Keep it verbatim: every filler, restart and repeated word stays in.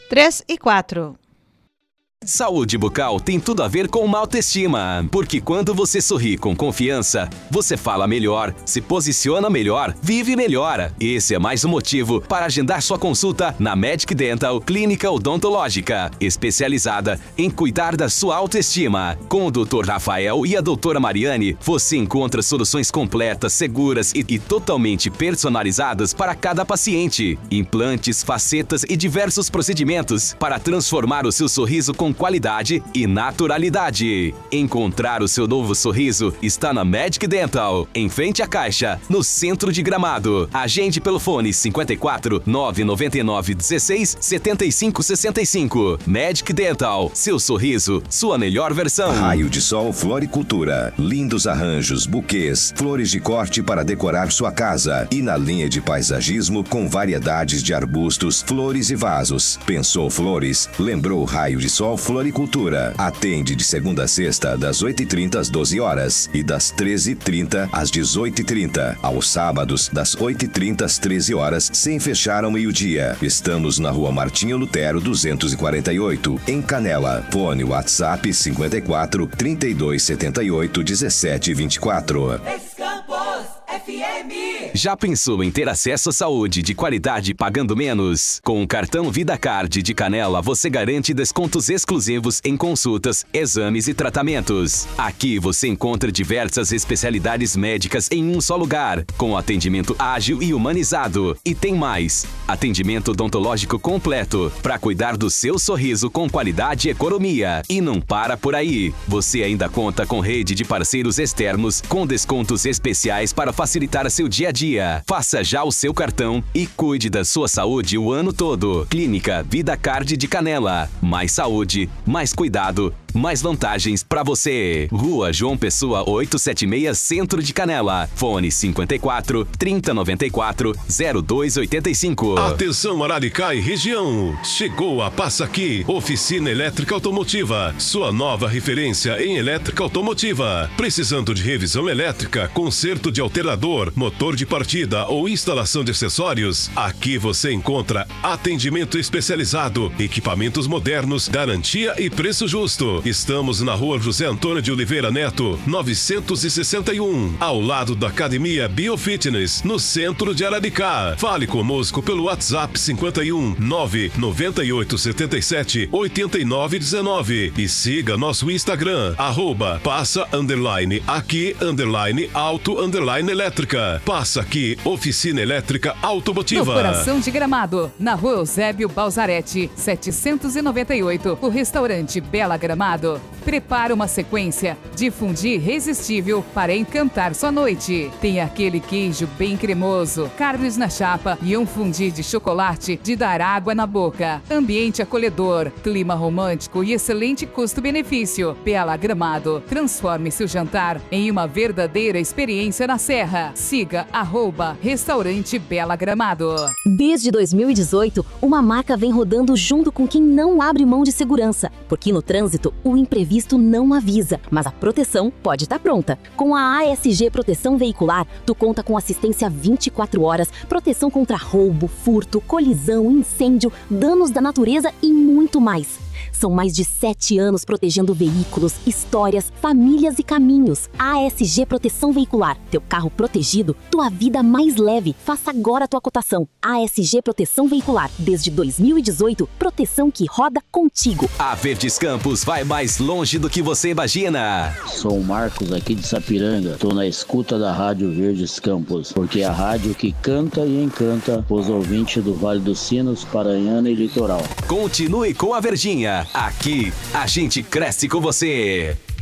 três e quatro. Saúde bucal tem tudo a ver com uma autoestima, porque quando você sorri com confiança, você fala melhor, se posiciona melhor, vive melhor. Esse é mais um motivo para agendar sua consulta na Medic Dental Clínica Odontológica, especializada em cuidar da sua autoestima. Com o doutor Rafael e a doutora Mariane, você encontra soluções completas, seguras e, e totalmente personalizadas para cada paciente. Implantes, facetas e diversos procedimentos para transformar o seu sorriso com qualidade e naturalidade. Encontrar o seu novo sorriso está na Medic Dental, em frente à Caixa, no centro de Gramado. Agende pelo fone cinquenta e quatro, nove nove nove, dezesseis, setenta e cinco, sessenta e cinco. Medic Dental, seu sorriso, sua melhor versão. Raio de Sol Floricultura. Lindos arranjos, buquês, flores de corte para decorar sua casa. E na linha de paisagismo com variedades de arbustos, flores e vasos. Pensou flores? Lembrou Raio de Sol Floricultura. Atende de segunda a sexta, das oito e trinta às doze horas e das treze e trinta às dezoito e trinta. Aos sábados, das oito e trinta às treze horas, sem fechar ao meio-dia. Estamos na Rua Martinho Lutero, duzentos e quarenta e oito, em Canela. Fone WhatsApp cinquenta e quatro, trinta e dois, setenta e oito, dezessete, vinte e quatro. Campos F M. Já pensou em ter acesso à saúde de qualidade pagando menos? Com o cartão VidaCard de Canela, você garante descontos exclusivos em consultas, exames e tratamentos. Aqui você encontra diversas especialidades médicas em um só lugar, com atendimento ágil e humanizado. E tem mais: atendimento odontológico completo, para cuidar do seu sorriso com qualidade e economia. E não para por aí. Você ainda conta com rede de parceiros externos com descontos especiais para facilitar seu dia a dia. Faça já o seu cartão e cuide da sua saúde o ano todo. Clínica VidaCard de Canela. Mais saúde, mais cuidado, mais vantagens para você. Rua João Pessoa oitocentos e setenta e seis, Centro de Canela. Fone cinquenta e quatro, trinta, noventa e quatro, zero dois oitenta e cinco. Atenção Araricá e região. Chegou a Passa Aqui, Oficina Elétrica Automotiva. Sua nova referência em elétrica automotiva. Precisando de revisão elétrica, conserto de alternador, motor de partida ou instalação de acessórios? Aqui você encontra atendimento especializado, equipamentos modernos, garantia e preço justo. Estamos na Rua José Antônio de Oliveira Neto, novecentos e sessenta e um, ao lado da Academia Biofitness, no centro de Araricá. Fale conosco pelo WhatsApp cinquenta e um, nove nove oito, sete sete, oito nove um nove e siga nosso Instagram, arroba passa underline aqui underline auto underline elétrica. Passa Aqui, Oficina Elétrica Automotiva. No coração de Gramado, na Rua Eusébio Balzarete, setecentos e noventa e oito, o restaurante Bela Gramado prepara uma sequência de fundi irresistível para encantar sua noite. Tem aquele queijo bem cremoso, carnes na chapa e um fundi de chocolate de dar água na boca. Ambiente acolhedor, clima romântico e excelente custo-benefício. Bela Gramado, transforme seu jantar em uma verdadeira experiência na Serra. Siga arroba Restaurante Bela Gramado. Desde dois mil e dezoito, uma marca vem rodando junto com quem não abre mão de segurança, porque no trânsito o imprevisto não avisa, mas a proteção pode estar pronta. Com a A S G Proteção Veicular, tu conta com assistência vinte e quatro horas, proteção contra roubo, furto, colisão, incêndio, danos da natureza e muito mais. São mais de sete anos protegendo veículos, histórias, famílias e caminhos. A S G Proteção Veicular. Teu carro protegido, tua vida mais leve. Faça agora a tua cotação. A S G Proteção Veicular. Desde dois mil e dezoito, proteção que roda contigo. A Verdes Campos vai mais longe do que você imagina. Sou o Marcos aqui de Sapiranga. Tô na escuta da Rádio Verdes Campos, porque é a rádio que canta e encanta os ouvintes do Vale dos Sinos, Paranhana e Litoral. Continue com a Verdinha. Aqui, a gente cresce com você.